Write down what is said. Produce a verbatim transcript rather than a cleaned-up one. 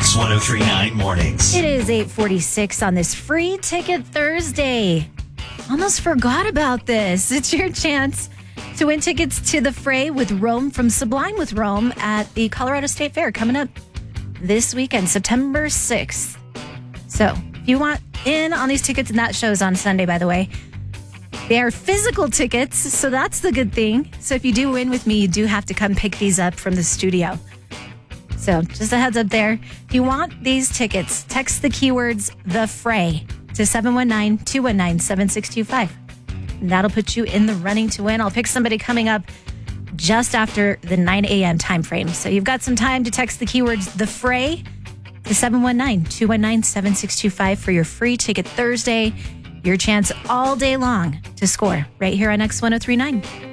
X ten thirty-nine Mornings. It is eight forty-six on this Free Ticket Thursday. Almost forgot about this. It's your chance to win tickets to the Fray with Rome from Sublime with Rome at the Colorado State Fair coming up this weekend, September sixth. So if you want in on these tickets, and that show's on Sunday, by the way, they are physical tickets, so that's the good thing. So if you do win with me, you do have to come pick these up from the studio. So just a heads up there. If you want these tickets, text the keywords The Fray to seven one nine, two one nine, seven six two five. And that'll put you in the running to win. I'll pick somebody coming up just after the nine a.m. time frame. So you've got some time to text the keywords The Fray to seven one nine, two one nine, seven six two five for your Free Ticket Thursday. Your chance all day long to score right here on X ten thirty-nine.